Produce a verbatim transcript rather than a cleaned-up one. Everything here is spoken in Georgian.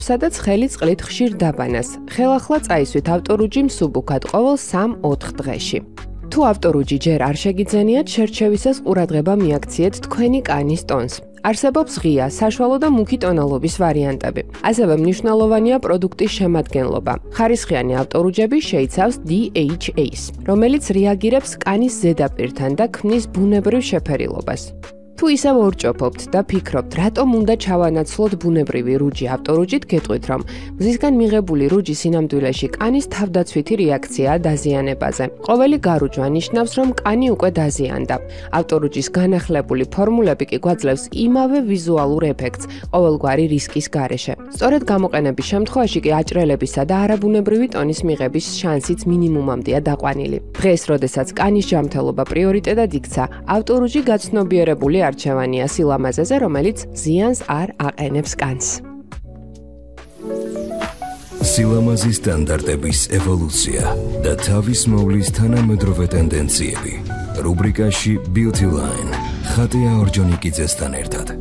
სადაც ხელი წყლით ხშირ დაბანას. ხელახლა წაისვით ავტორუჯი მსუბუქად ყოველ სამ-ოთხ დღეში. თუ ავტორუჯი ჯერ არ შეგიძენიათ, შერჩევისას ყურადღება მიაქციეთ თქვენი კანის ტონს. არსებობს ღია, საშუალო და მუქი ტონალობის ვარიანტები. ასევე მნიშვნელოვანია პროდუქტის შემადგენლობა. ხარისხიანი ავტორუჯები შეიცავს დი ეიჩ ეის, რომელიც რეაგირებს კანის ზედაპირთან და ქმნის ბუნებრივ შეფერილობას. თუ ისევ ორჭოფობთ და ფიქრობთ, რატომ უნდა ჩავანაცვლოთ ბუნებრივი რუჯი ავტორუჯით, გეტყვით, რომ მზისგან მიღებული რუჯი სინამდვილეში კანის თავდაცვითი რეაქციაა დაზიანებაზე. ყოველი გარუჯვა ნიშნავს, რომ კანი უკვე დაზიანდა. ავტორუჯის განახლებული ფორმულები კი გვაძლევს იმავე ვიზუალურ ეფექტს, ყოველგვარი რისკის გარეშე. სწორედ გამოყენების შემთხვევაში კი აჭრელებისა და არაბუნებრივი ტონის მიღების შანსიც მინიმუმამდეა დაყვანილი. დღეს, როდესაც კანის ჯანმრთელობა პრიორიტეტად იქცა, ავტორუჯი გაცნობიერებული არჩევანია სილამაზეზე, რომელიც ზიანს არ აყენებს კანს. სილამაზის სტანდარტების ევოლუცია და თავის მოვლის თანამედროვე ტენდენციები. რუბრიკაში Beauty Line ხატია ორჯონიკიძესთან ერთად.